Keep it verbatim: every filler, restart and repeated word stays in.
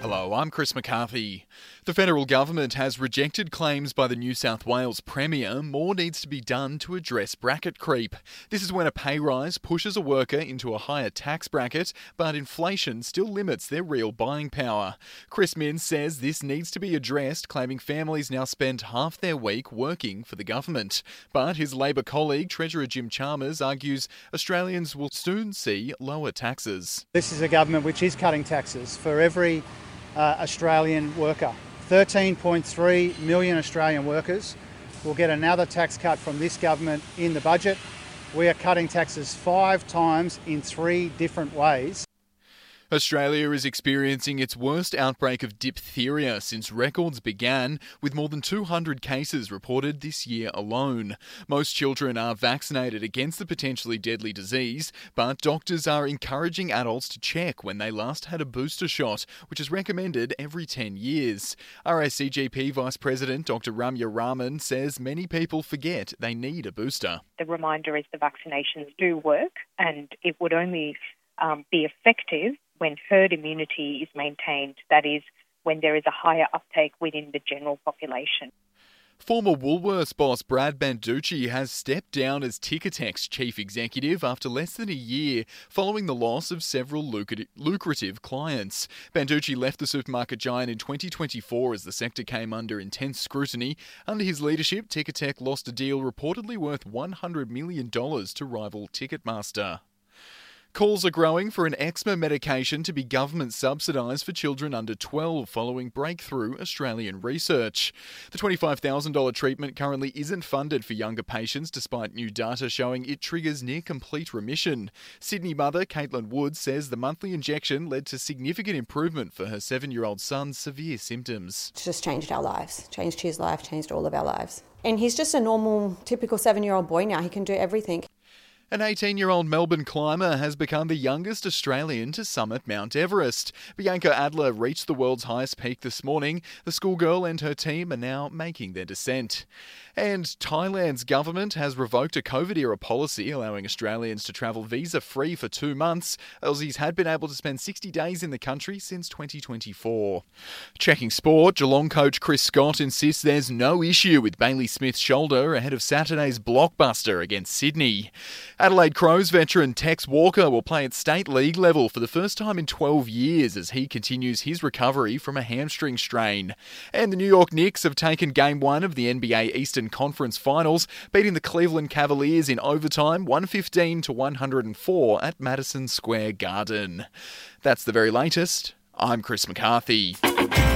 Hello, I'm Chris McCarthy. The federal government has rejected claims by the New South Wales Premier more needs to be done to address bracket creep. This is when a pay rise pushes a worker into a higher tax bracket, but inflation still limits their real buying power. Chris Minns says this needs to be addressed, claiming families now spend half their week working for the government. But his Labor colleague, Treasurer Jim Chalmers, argues Australians will soon see lower taxes. This is a government which is cutting taxes for every uh, Australian worker. thirteen point three million Australian workers will get another tax cut from this government in the budget. We are cutting taxes five times in three different ways. Australia is experiencing its worst outbreak of diphtheria since records began, with more than two hundred cases reported this year alone. Most children are vaccinated against the potentially deadly disease, but doctors are encouraging adults to check when they last had a booster shot, which is recommended every ten years. R A C G P Vice President Doctor Ramya Raman says many people forget they need a booster. The reminder is the vaccinations do work, and it would only um, be effective when herd immunity is maintained, that is, when there is a higher uptake within the general population. Former Woolworths boss Brad Banducci has stepped down as Ticketek's chief executive after less than a year following the loss of several lucrative clients. Banducci left the supermarket giant in twenty twenty-four as the sector came under intense scrutiny. Under his leadership, Ticketek lost a deal reportedly worth one hundred million dollars to rival Ticketmaster. Calls are growing for an eczema medication to be government subsidised for children under twelve following breakthrough Australian research. The twenty-five thousand dollars treatment currently isn't funded for younger patients despite new data showing it triggers near complete remission. Sydney mother Caitlin Wood says the monthly injection led to significant improvement for her seven-year-old son's severe symptoms. It's just changed our lives, changed his life, changed all of our lives. And he's just a normal, typical seven-year-old boy now. He can do everything. An eighteen-year-old Melbourne climber has become the youngest Australian to summit Mount Everest. Bianca Adler reached the world's highest peak this morning. The schoolgirl and her team are now making their descent. And Thailand's government has revoked a COVID-era policy allowing Australians to travel visa-free for two months. Aussies had been able to spend sixty days in the country since twenty twenty-four. Checking sport, Geelong coach Chris Scott insists there's no issue with Bailey Smith's shoulder ahead of Saturday's blockbuster against Sydney. Adelaide Crows veteran Tex Walker will play at state league level for the first time in twelve years as he continues his recovery from a hamstring strain. And the New York Knicks have taken game one of the N B A Eastern Conference Finals, beating the Cleveland Cavaliers in overtime one fifteen to one oh four at Madison Square Garden. That's the very latest. I'm Chris McCarthy.